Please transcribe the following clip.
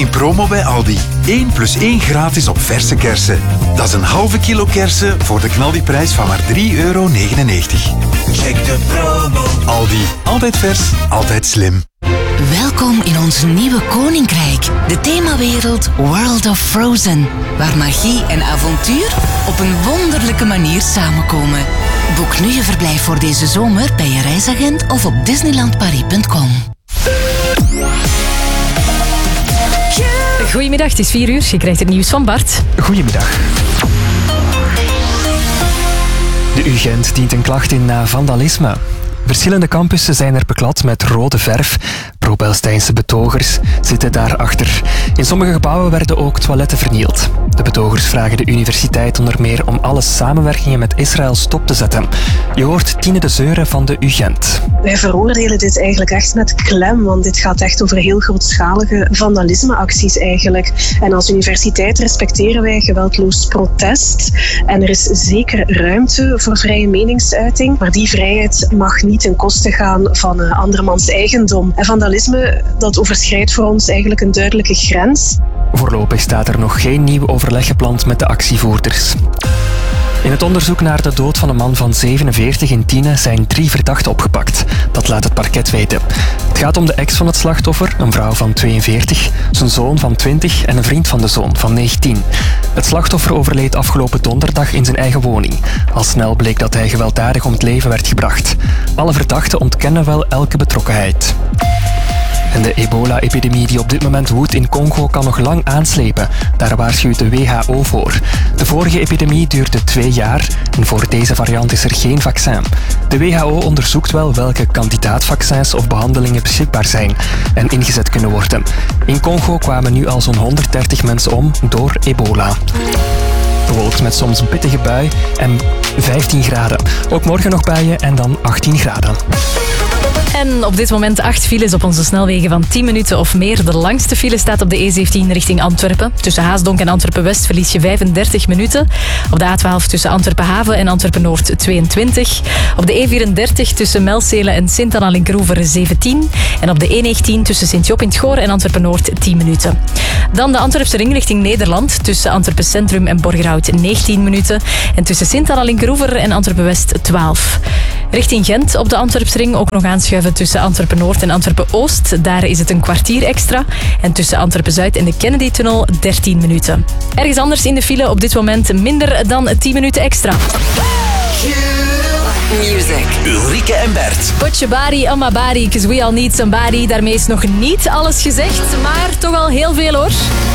promo bij Aldi. 1 + 1 gratis op verse kersen. Dat is een halve kilo kersen voor de knaldiprijs van maar €3,99. Check de promo. Aldi. Altijd vers, altijd slim. Welkom in ons nieuwe koninkrijk, de themawereld World of Frozen, waar magie en avontuur op een wonderlijke manier samenkomen. Boek nu je verblijf voor deze zomer bij je reisagent of op disneylandparis.com. Goedemiddag, het is 4 uur. Je krijgt het nieuws van Bart. Goedemiddag. De UGent dient een klacht in na vandalisme. Verschillende campussen zijn er beklad met rode verf. Pro-Palestijnse betogers zitten daarachter. In sommige gebouwen werden ook toiletten vernield. De betogers vragen de universiteit onder meer om alle samenwerkingen met Israël stop te zetten. Je hoort Tine de Zeuren van de UGent. Wij veroordelen dit eigenlijk echt met klem, want dit gaat echt over heel grootschalige vandalismeacties eigenlijk. En als universiteit respecteren wij geweldloos protest. En er is zeker ruimte voor vrije meningsuiting, maar die vrijheid mag niet ten koste gaan van andermans eigendom. En vandalisme, dat overschrijdt voor ons eigenlijk een duidelijke grens. Voorlopig staat er nog geen nieuw overleg gepland met de actievoerders. In het onderzoek naar de dood van een man van 47 in Tiene zijn 3 verdachten opgepakt. Dat laat het parket weten. Het gaat om de ex van het slachtoffer, een vrouw van 42, zijn zoon van 20 en een vriend van de zoon van 19. Het slachtoffer overleed afgelopen donderdag in zijn eigen woning. Al snel bleek dat hij gewelddadig om het leven werd gebracht. Alle verdachten ontkennen wel elke betrokkenheid. En de ebola-epidemie die op dit moment woedt in Congo kan nog lang aanslepen. Daar waarschuwt de WHO voor. De vorige epidemie duurde 2 jaar en voor deze variant is er geen vaccin. De WHO onderzoekt wel welke kandidaatvaccins of behandelingen beschikbaar zijn en ingezet kunnen worden. In Congo kwamen nu al zo'n 130 mensen om door ebola. Bewolkt met soms een pittige bui en 15 graden. Ook morgen nog buien en dan 18 graden. En op dit moment 8 files op onze snelwegen van 10 minuten of meer. De langste file staat op de E17 richting Antwerpen. Tussen Haasdonk en Antwerpen-West verlies je 35 minuten. Op de A12 tussen Antwerpen-Haven en Antwerpen-Noord 22. Op de E34 tussen Melzelen en Sint-Anna-Linkeroever 17. En op de E19 tussen Sint-Job in het Goor en Antwerpen-Noord 10 minuten. Dan de Antwerpse ring richting Nederland. Tussen Antwerpen Centrum en Borgerhout 19 minuten. En tussen Sint-Anna-Linkeroever en Antwerpen-West 12. Richting Gent op de Antwerpse ring ook nog aanschuiven tussen Antwerpen-Noord en Antwerpen-Oost. Daar is het een kwartier extra. En tussen Antwerpen-Zuid en de Kennedy-tunnel 13 minuten. Ergens anders in de file op dit moment minder dan 10 minuten extra. Music. Ulrike en Bert. Put your body on my body, 'cause we all need somebody. Daarmee is nog niet alles gezegd, maar toch al heel veel hoor.